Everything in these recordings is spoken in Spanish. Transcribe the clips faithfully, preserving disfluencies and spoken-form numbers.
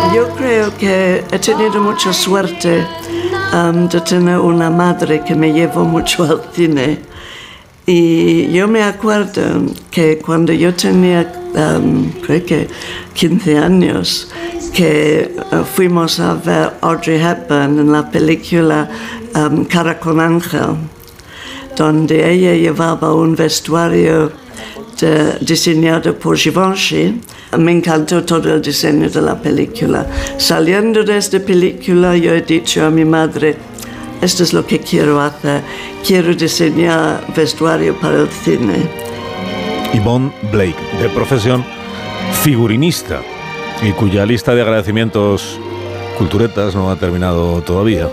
Yo creo que he tenido mucha suerte um, de tener una madre que me llevó mucho al cine. Y yo me acuerdo que cuando yo tenía, um, creo que quince años, que uh, fuimos a ver Audrey Hepburn en la película um, Cara con Ángel, donde ella llevaba un vestuario de, diseñado por Givenchy. Me encantó todo el diseño de la película. Saliendo de esta película, yo he dicho a mi madre, esto es lo que quiero hacer, quiero diseñar vestuario para el cine. Yvonne Blake, de profesión figurinista, y cuya lista de agradecimientos culturetas no ha terminado todavía.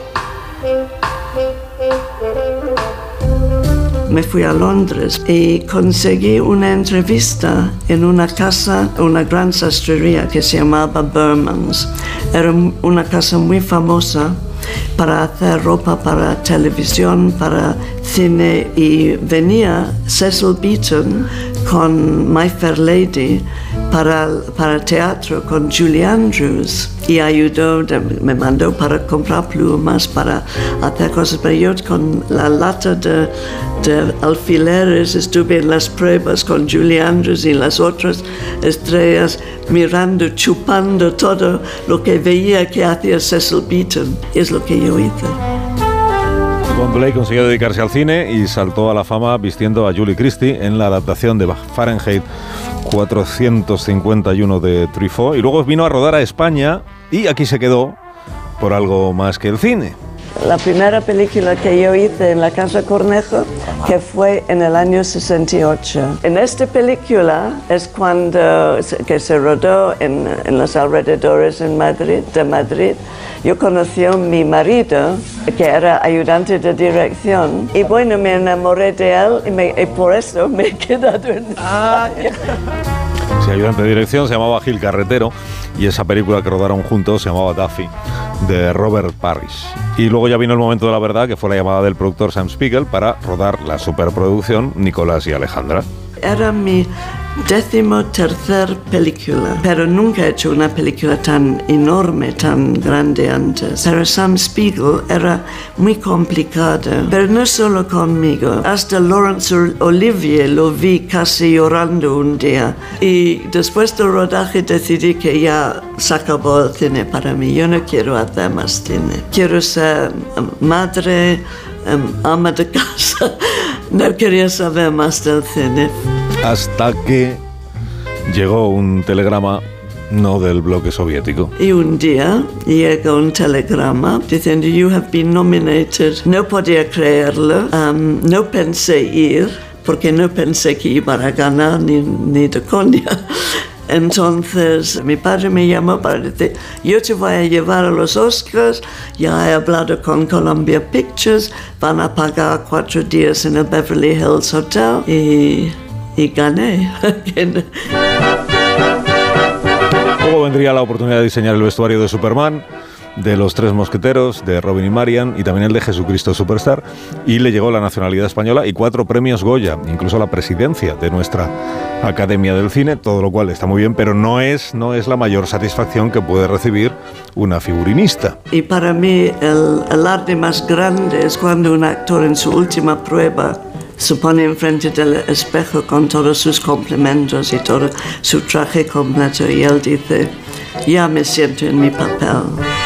Me fui a Londres y conseguí una entrevista en una casa, una gran sastrería que se llamaba Berman's. Era una casa muy famosa para hacer ropa para televisión, para cine, y venía Cecil Beaton con My Fair Lady para, para teatro con Julie Andrews, y ayudó, me mandó para comprar plumas, para hacer cosas, pero yo con la lata de, de alfileres estuve en las pruebas con Julie Andrews y las otras estrellas, mirando, chupando todo lo que veía que hacía Cecil Beaton. Es lo que yo hice. Yvonne Blake consiguió dedicarse al cine y saltó a la fama vistiendo a Julie Christie en la adaptación de Fahrenheit cuatrocientos cincuenta y uno de Truffaut, y luego vino a rodar a España y aquí se quedó por algo más que el cine. La primera película que yo hice en la Casa Cornejo, que fue en el año sesenta y ocho. En esta película es cuando que se rodó en, en los alrededores en Madrid, de Madrid. Yo conocí a mi marido, que era ayudante de dirección, y bueno, me enamoré de él y, me, y por eso me he quedado en ah, sí, ayudante de dirección se llamaba Gil Carretero, y esa película que rodaron juntos se llamaba Duffy, de Robert Parrish. Y luego ya vino el momento de la verdad, que fue la llamada del productor Sam Spiegel para rodar la superproducción Nicolás y Alejandra. Era mi décimo tercer película, pero nunca he hecho una película tan enorme, tan grande antes. Pero Sam Spiegel era muy complicado, pero no solo conmigo. Hasta Laurence Olivier lo vi casi llorando un día. Y después del rodaje decidí que ya se acabó el cine para mí. Yo no quiero hacer más cine. Quiero ser madre, um, ama de casa. No quería saber más del cine. Hasta que llegó un telegrama, no del bloque soviético. Y un día llegó un telegrama diciendo, you have been nominated. No podía creerlo, um, no pensé ir, porque no pensé que iba a ganar ni, ni de coña. Entonces mi padre me llamó para decir, yo te voy a llevar a los Oscars, ya he hablado con Columbia Pictures, van a pagar cuatro días en el Beverly Hills Hotel, y, y gané. Luego vendría la oportunidad de diseñar el vestuario de Superman, de Los Tres Mosqueteros, de Robin y Marian, y también el de Jesucristo Superstar, y le llegó la nacionalidad española y cuatro premios Goya, incluso la presidencia de nuestra Academia del Cine, todo lo cual está muy bien, pero no es, no es la mayor satisfacción que puede recibir una figurinista. Y para mí el, el arte más grande es cuando un actor en su última prueba se pone enfrente del espejo con todos sus complementos y todo su traje completo, y él dice, ya me siento en mi papel.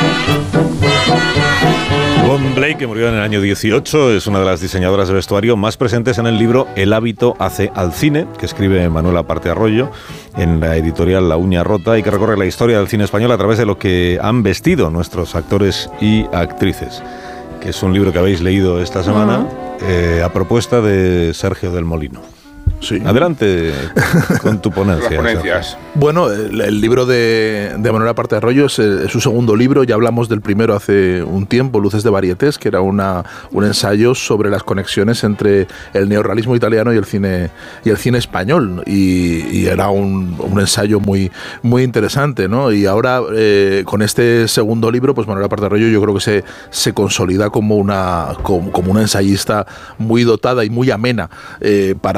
Yvonne Blake, que murió en el año dieciocho, es una de las diseñadoras de vestuario más presentes en el libro El hábito hace al cine, que escribe Manuela Parte Arroyo en la editorial La Uña Rota, y que recorre la historia del cine español a través de lo que han vestido nuestros actores y actrices, que es un libro que habéis leído esta semana, uh-huh. eh, a propuesta de Sergio del Molino. Sí. Adelante con tu ponencia. Las ponencias. Bueno, el, el libro de, de Manuela Parte Arroyo es, es su segundo libro. Ya hablamos del primero hace un tiempo, Luces de Varietés, que era una, un ensayo sobre las conexiones entre el neorrealismo italiano y el cine y el cine español. Y, y era un, un ensayo muy, muy interesante, ¿no? Y ahora, eh, con este segundo libro, pues Manuela Parte Arroyo yo creo que se, se consolida como una, como, como una ensayista muy dotada y muy amena eh, para descubrir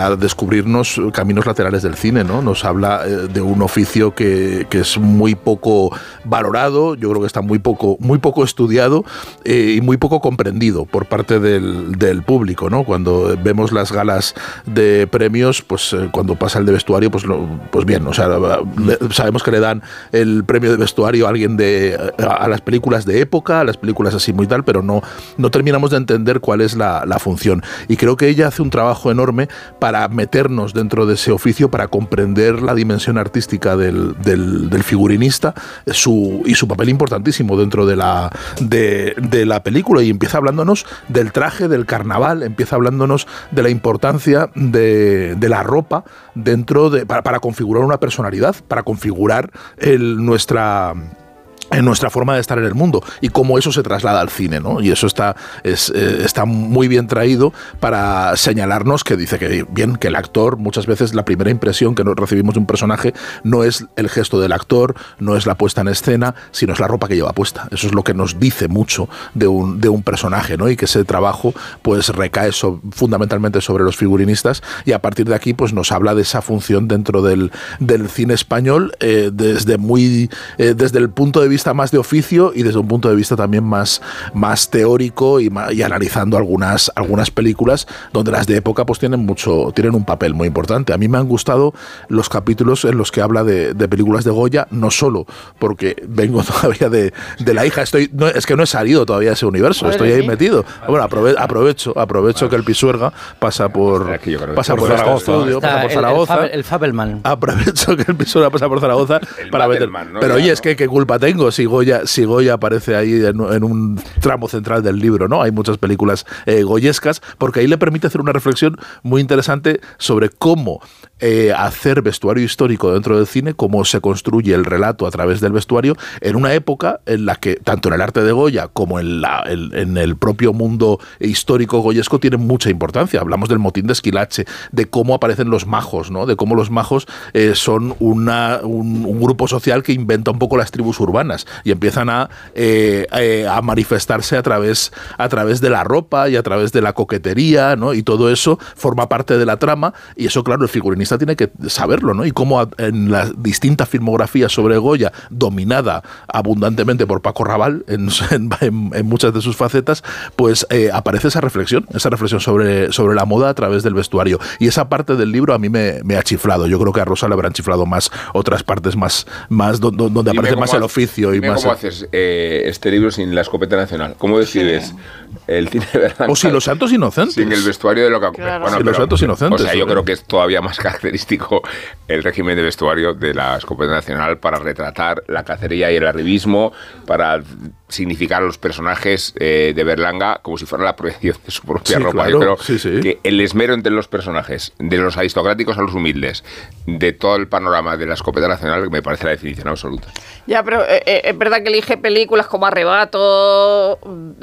descubrirnos caminos laterales del cine, ¿no? Nos habla eh, de un oficio que, que es muy poco valorado, yo creo que está muy poco, muy poco estudiado eh, y muy poco comprendido por parte del, del público, ¿no? Cuando vemos las galas de premios, pues eh, cuando pasa el de vestuario, pues, lo, pues bien, o sea, le, sabemos que le dan el premio de vestuario a alguien de a, a las películas de época, a las películas así muy tal, pero no, no terminamos de entender cuál es la, la función. Y creo que ella hace un trabajo enorme para meternos dentro de ese oficio, para comprender la dimensión artística del, del, del figurinista su, y su papel importantísimo dentro de la, de, de la película. Y empieza hablándonos del traje, del carnaval, empieza hablándonos de la importancia de, de la ropa dentro de, para, para configurar una personalidad, para configurar el, nuestra... en nuestra forma de estar en el mundo y cómo eso se traslada al cine, ¿no? Y eso está, es, eh, está muy bien traído para señalarnos que dice que bien, que el actor, muchas veces la primera impresión que recibimos de un personaje no es el gesto del actor, no es la puesta en escena, sino es la ropa que lleva puesta. Eso es lo que nos dice mucho de un, de un personaje, ¿no? Y que ese trabajo pues recae so, fundamentalmente sobre los figurinistas, y a partir de aquí pues nos habla de esa función dentro del, del cine español eh, desde, muy, eh, desde el punto de vista más de oficio y desde un punto de vista también más, más teórico y, y analizando algunas, algunas películas donde las de época pues tienen mucho, tienen un papel muy importante. A mí me han gustado los capítulos en los que habla de, de películas de Goya, no solo porque vengo todavía de, de la hija, estoy, no, es que no he salido todavía de ese universo, estoy ahí metido. Bueno, aprove, aprovecho, aprovecho que el Pisuerga pasa por, pasa por este estudio, pasa por Zaragoza. El Fabelman. Aprovecho que el Pisuerga pasa por Zaragoza para meter. ¿No? Pero oye, es que qué culpa tengo si Goya, si Goya aparece ahí en, en un tramo central del libro, ¿no? Hay muchas películas eh, goyescas, porque ahí le permite hacer una reflexión muy interesante sobre cómo eh, hacer vestuario histórico dentro del cine, cómo se construye el relato a través del vestuario en una época en la que, tanto en el arte de Goya como en, la, el, en el propio mundo histórico goyesco, tiene mucha importancia. Hablamos del motín de Esquilache, de cómo aparecen los majos, ¿no? De cómo los majos eh, son una, un, un grupo social que inventa un poco las tribus urbanas y empiezan a, eh, eh, a manifestarse a través, a través de la ropa y a través de la coquetería, ¿no? Y todo eso forma parte de la trama, y eso, claro, el figurinista tiene que saberlo, ¿no? Y cómo en la distinta filmografía sobre Goya, dominada abundantemente por Paco Raval en, en, en muchas de sus facetas, pues eh, aparece esa reflexión, esa reflexión sobre, sobre la moda a través del vestuario. Y esa parte del libro a mí me, me ha chiflado. Yo creo que a Rosa le habrán chiflado más otras partes más, más donde, donde aparece más el oficio. Y más ¿Cómo haces eh, este libro sin la escopeta nacional? ¿Cómo decides sí. el cine de verdad? O sin los santos inocentes. Sin el vestuario de lo que... Claro. Bueno, sin pero, los santos inocentes. O sea, yo creo que es todavía más característico el régimen de vestuario de la escopeta nacional para retratar la cacería y el arribismo, para significar a los personajes eh, de Berlanga como si fuera la proyección de su propia sí, ropa. Claro, Yo creo sí, sí. que el esmero entre los personajes, de los aristocráticos a los humildes, de todo el panorama de la escopeta nacional, me parece la definición absoluta. Ya, pero eh, eh, es verdad que elige películas como Arrebato,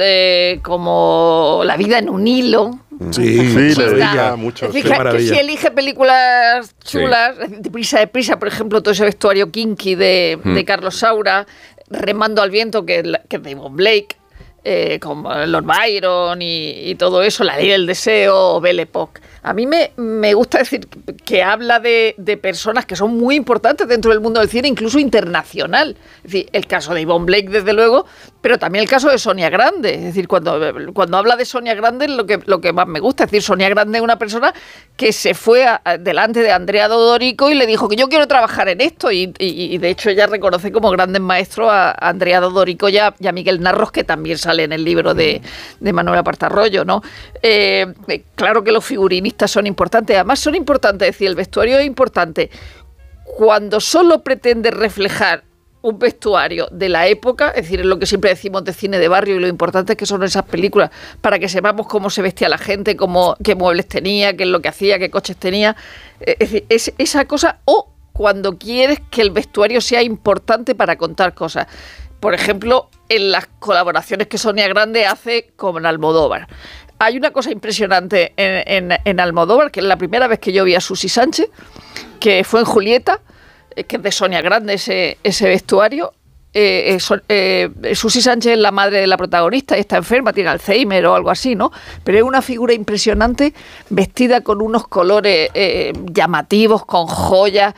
eh, como La vida en un hilo. Sí, sí, le veía mucho. Es decir, que, que si elige películas chulas, sí. de prisa de prisa, por ejemplo, todo ese vestuario kinky de, mm. de Carlos Saura, Remando al viento, que, que es de Yvonne Blake, eh, como Lord Byron y, y todo eso, La ley del deseo o Belle Époque. A mí me, me gusta decir que, que habla de, de personas que son muy importantes dentro del mundo del cine, incluso internacional. Es decir, el caso de Yvonne Blake, desde luego, pero también el caso de Sonia Grande. Es decir, cuando, cuando habla de Sonia Grande es lo que, lo que más me gusta. Es decir, Sonia Grande es una persona que se fue a, a, delante de Andrea Dodorico y le dijo que yo quiero trabajar en esto. Y, y, y de hecho ella reconoce como grandes maestros a, a Andrea Dodorico y a, y a Miguel Narros, que también sale en el libro de, de Manuela Partarroyo, ¿no? Eh, claro que los figurinistas son importantes. Además son importantes, es decir, el vestuario es importante cuando solo pretende reflejar un vestuario de la época, es decir, es lo que siempre decimos de cine de barrio, y lo importante es que son esas películas para que sepamos cómo se vestía la gente, cómo, qué muebles tenía, qué es lo que hacía, qué coches tenía. Es decir, es esa cosa, o cuando quieres que el vestuario sea importante para contar cosas. Por ejemplo, en las colaboraciones que Sonia Grande hace con Almodóvar. Hay una cosa impresionante en, en, en Almodóvar, que es la primera vez que yo vi a Susi Sánchez, que fue en Julieta, que es de Sonia Grande ese, ese vestuario. eh, eh, so, eh, Susi Sánchez es la madre de la protagonista y está enferma, tiene Alzheimer o algo así, ¿no? Pero es una figura impresionante, vestida con unos colores eh, llamativos, con joyas,